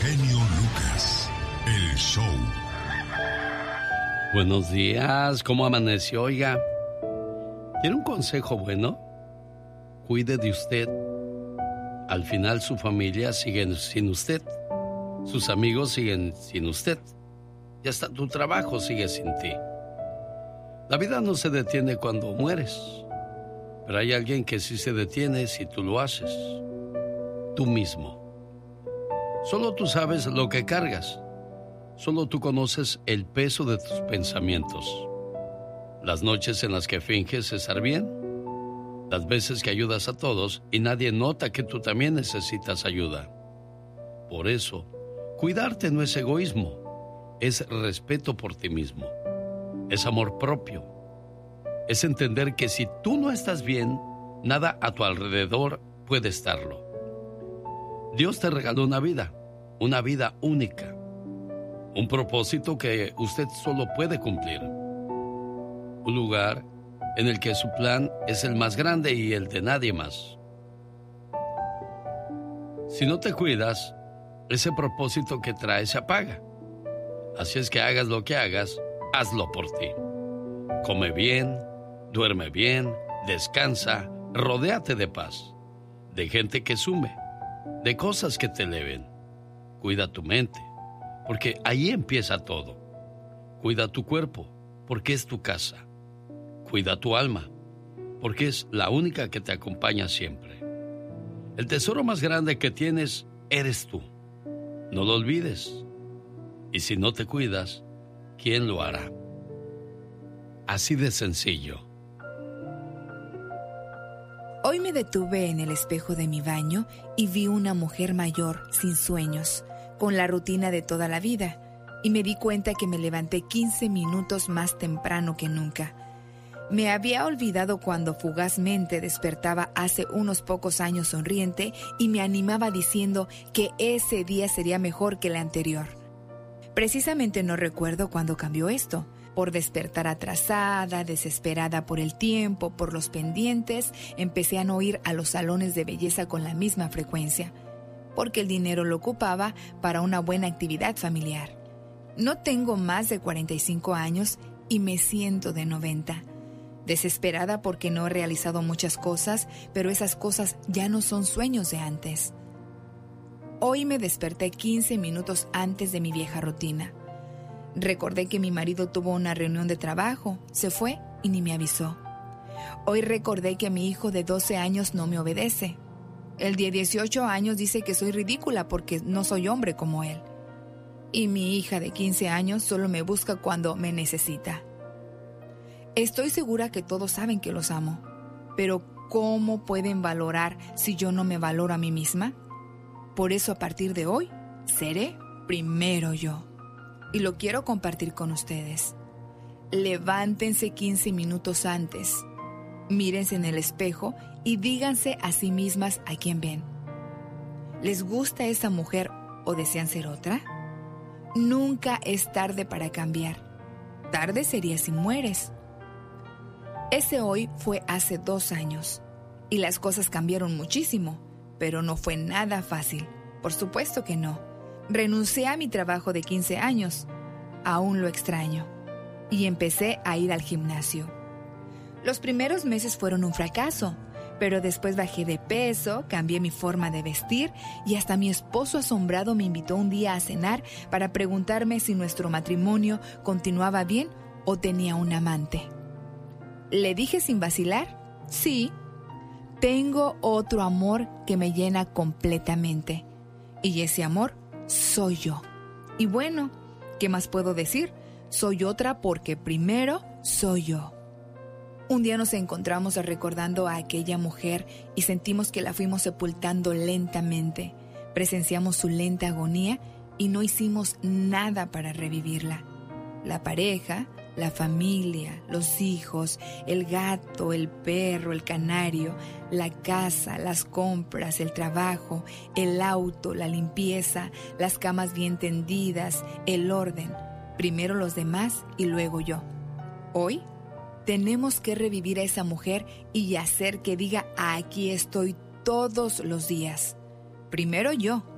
genio Lucas, el show. Buenos días, ¿cómo amaneció? Oiga, ¿quiere un consejo bueno? Cuide de usted. Al final su familia sigue sin usted. Sus amigos siguen sin usted. Y hasta tu trabajo sigue sin ti. La vida no se detiene cuando mueres. Pero hay alguien que sí se detiene si tú lo haces. Tú mismo. Solo tú sabes lo que cargas. Solo tú conoces el peso de tus pensamientos. Las noches en las que finges estar bien. Las veces que ayudas a todos y nadie nota que tú también necesitas ayuda. Por eso, cuidarte no es egoísmo, es respeto por ti mismo. Es amor propio. Es entender que si tú no estás bien, nada a tu alrededor puede estarlo. Dios te regaló una vida única. Un propósito que usted solo puede cumplir. Un lugar en el que su plan es el más grande y el de nadie más. Si no te cuidas, ese propósito que traes se apaga. Así es que hagas lo que hagas, hazlo por ti. Come bien, duerme bien, descansa, rodéate de paz, de gente que sume, de cosas que te eleven. Cuida tu mente, porque ahí empieza todo. Cuida tu cuerpo, porque es tu casa. Cuida tu alma, porque es la única que te acompaña siempre. El tesoro más grande que tienes eres tú. No lo olvides. Y si no te cuidas, ¿quién lo hará? Así de sencillo. Hoy me detuve en el espejo de mi baño y vi una mujer mayor, sin sueños, con la rutina de toda la vida, y me di cuenta que me levanté 15 minutos más temprano que nunca. Me había olvidado cuando fugazmente despertaba hace unos pocos años sonriente y me animaba diciendo que ese día sería mejor que el anterior. Precisamente no recuerdo cuándo cambió esto. Por despertar atrasada, desesperada por el tiempo, por los pendientes, empecé a no ir a los salones de belleza con la misma frecuencia, porque el dinero lo ocupaba para una buena actividad familiar. No tengo más de 45 años y me siento de 90. Desesperada porque no he realizado muchas cosas, pero esas cosas ya no son sueños de antes. Hoy me desperté 15 minutos antes de mi vieja rutina. Recordé que mi marido tuvo una reunión de trabajo, se fue y ni me avisó. Hoy recordé que mi hijo de 12 años no me obedece. El de 18 años dice que soy ridícula porque no soy hombre como él. Y mi hija de 15 años solo me busca cuando me necesita. Estoy segura que todos saben que los amo, pero ¿cómo pueden valorar si yo no me valoro a mí misma? Por eso a partir de hoy, seré primero yo. Y lo quiero compartir con ustedes. Levántense 15 minutos antes, mírense en el espejo y díganse a sí mismas a quién ven. ¿Les gusta esa mujer o desean ser otra? Nunca es tarde para cambiar. Tarde sería si mueres. Ese hoy fue hace 2 años y las cosas cambiaron muchísimo, pero no fue nada fácil. Por supuesto que no. Renuncié a mi trabajo de 15 años, aún lo extraño, y empecé a ir al gimnasio. Los primeros meses fueron un fracaso, pero después bajé de peso, cambié mi forma de vestir y hasta mi esposo asombrado me invitó un día a cenar para preguntarme si nuestro matrimonio continuaba bien o tenía un amante. Le dije sin vacilar, sí, tengo otro amor que me llena completamente. Y ese amor soy yo. Y bueno, ¿qué más puedo decir? Soy otra porque primero soy yo. Un día nos encontramos recordando a aquella mujer y sentimos que la fuimos sepultando lentamente. Presenciamos su lenta agonía y no hicimos nada para revivirla. La pareja, la familia, los hijos, el gato, el perro, el canario, la casa, las compras, el trabajo, el auto, la limpieza, las camas bien tendidas, el orden. Primero los demás y luego yo. Hoy tenemos que revivir a esa mujer y hacer que diga aquí estoy todos los días. Primero yo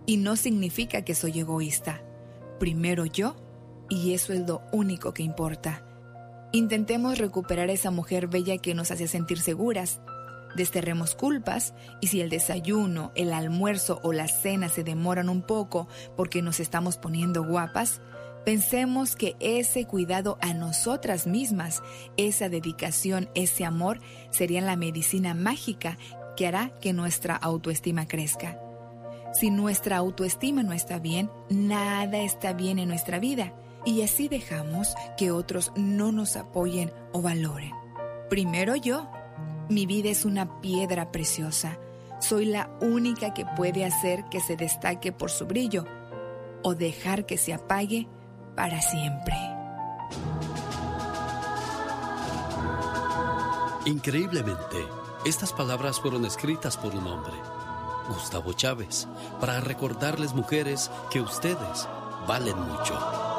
Y no significa que soy egoísta. Primero yo, y eso es lo único que importa. Intentemos recuperar a esa mujer bella que nos hace sentir seguras. Desterremos culpas, y si el desayuno, el almuerzo o la cena se demoran un poco porque nos estamos poniendo guapas, pensemos que ese cuidado a nosotras mismas, esa dedicación, ese amor, serían la medicina mágica que hará que nuestra autoestima crezca. Si nuestra autoestima no está bien, nada está bien en nuestra vida, y así dejamos que otros no nos apoyen o valoren. Primero yo. Mi vida es una piedra preciosa. Soy la única que puede hacer que se destaque por su brillo o dejar que se apague para siempre. Increíblemente, estas palabras fueron escritas por un hombre, Gustavo Chávez, para recordarles, mujeres, que ustedes valen mucho.